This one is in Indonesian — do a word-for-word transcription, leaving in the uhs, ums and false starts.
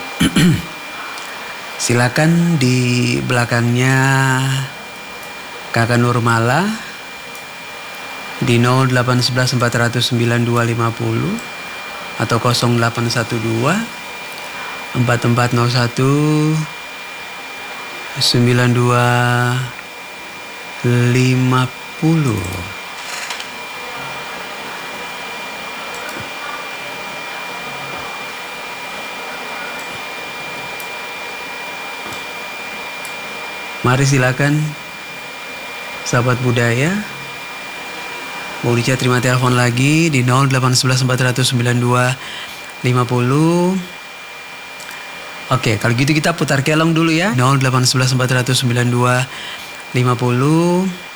Silakan di belakangnya Kakak Nurmala di nol delapan satu satu empat nol sembilan dua lima nol atau nol delapan satu dua empat empat nol satu sembilan dua lima nol. Mari silakan sahabat budaya. Mau Rica terima telepon lagi di nol delapan satu satu empat nol sembilan dua lima nol. Oke, kalau gitu kita putar kelong dulu ya. nol delapan satu satu empat nol sembilan dua lima nol.